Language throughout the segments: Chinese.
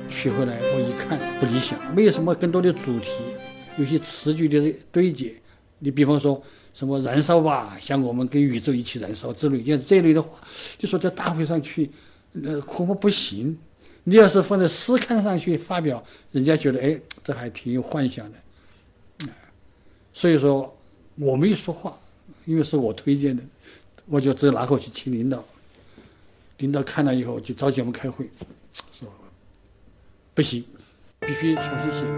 学回来，我一看不理想，没有什么更多的主题，有些词句的堆叠。你比方说什么燃烧吧，像我们跟宇宙一起燃烧之类，像这类的话，就说在大会上去，恐怕不行。你要是放在诗刊上去发表，人家觉得哎，这还挺有幻想的。所以说我没说话，因为是我推荐的，我就只有拿过去请领导。领导看了以后就召集我们开会，说不行，必须重新写。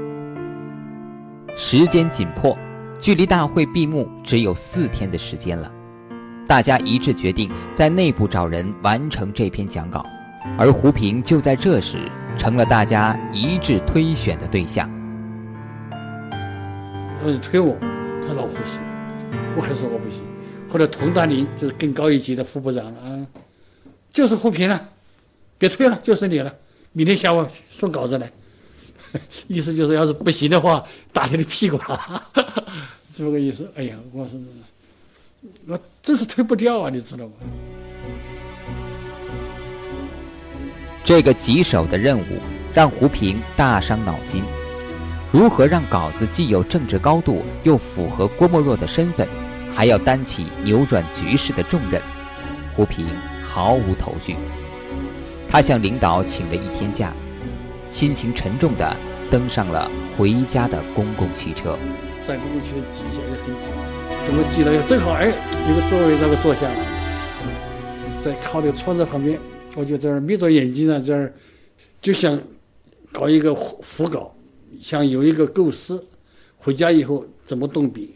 时间紧迫，距离大会闭幕只有4天的时间了。大家一致决定在内部找人完成这篇讲稿，而胡平就在这时成了大家一致推选的对象。 推我，他老胡行，我还说我不行。后来佟大林就是更高一级的副部长啊，就是胡平了，别推了，就是你了，明天下午送稿子来。意思就是要是不行的话，打你的屁股了，这么个意思。哎呀，我真是推不掉啊，你知道吗？ 这个棘手的任务让胡平大伤脑筋，如何让稿子既有政治高度，又符合郭沫若的身份，还要担起扭转局势的重任，胡平毫无头绪。他向领导请了1天假，心情沉重地登上了回家的公共汽车。 在公共汽车挤一下也很挤，怎么挤了？正好哎，有个座位让我坐下来，在靠那个窗子旁边，我就在这儿眯着眼睛啊，这儿就想搞一个副稿，想有一个构思，回家以后怎么动笔。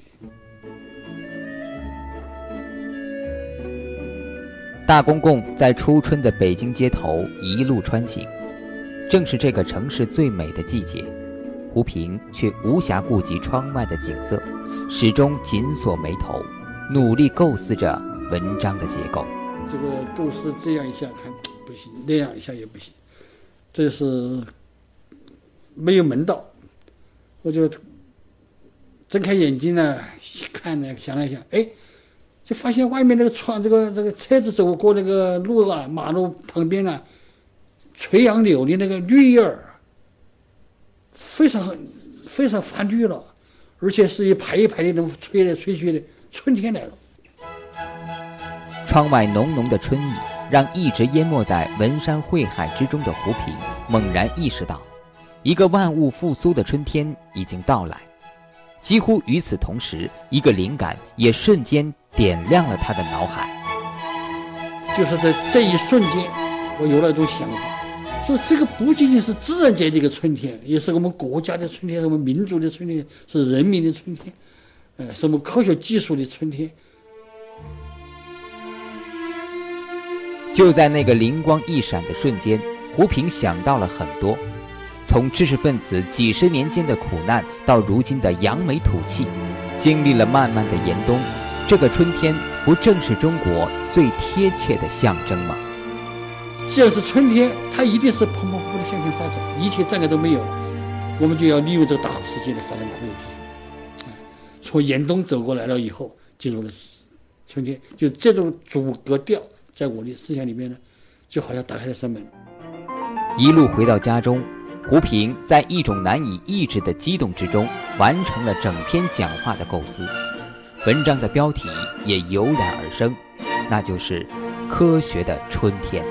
大公共在初春的北京街头一路穿行，正是这个城市最美的季节，胡平却无暇顾及窗外的景色，始终紧锁眉头，努力构思着文章的结构。 这个构思这样一下看不行，那样一下也不行，这是没有门道。我就睁开眼睛呢，看呢，想了想，哎，就发现外面那个窗，这个车子走过那个路啊，马路旁边啊，垂杨柳的那个绿叶儿，非常非常发绿了，而且是一排一排的那种吹来吹去的，春天来了。 窗外浓浓的春意让一直淹没在文山会海之中的胡平猛然意识到，一个万物复苏的春天已经到来。几乎与此同时，一个灵感也瞬间点亮了他的脑海。 就是在这一瞬间，我有了一种想法，说这个不仅仅是自然界的一个春天，也是我们国家的春天，是我们民族的春天，是人民的春天，是我们科学技术的春天。 就在那个灵光一闪的瞬间，胡平想到了很多，从知识分子几十年间的苦难到如今的扬眉吐气，经历了漫漫的严冬，这个春天不正是中国最贴切的象征吗？ 既然是春天，它一定是蓬勃不的向前发展，一切障碍都没有，我们就要利用这个大好时机来发展科学技术。从严冬走过来了以后，进入了春天，就这种主格调在我的思想里面呢，就好像打开了扇门。 一路回到家中，胡平在一种难以抑制的激动之中完成了整篇讲话的构思，文章的标题也油然而生，那就是科学的春天。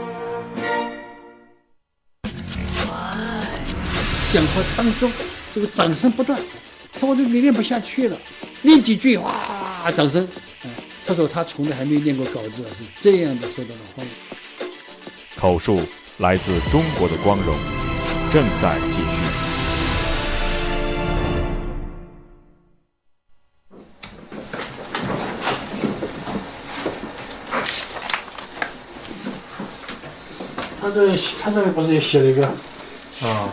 讲话当中这个掌声不断，他我就练不下去了，练几句哇掌声。他说他从来还没练过稿子，是这样的受到了欢迎。 口述来自中国的光荣，正在继续。 他这里不是也写了一个啊？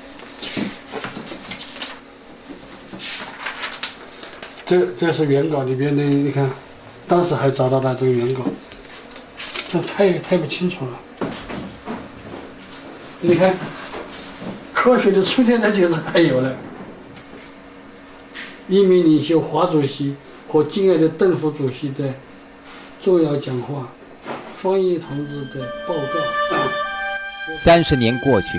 这是原稿里边的，你看，当时还找到了这个原稿，这太不清楚了。你看，科学的春天这几个字还有了。一名领袖华主席和敬爱的邓副主席的重要讲话，方毅同志的报告。 30年过去，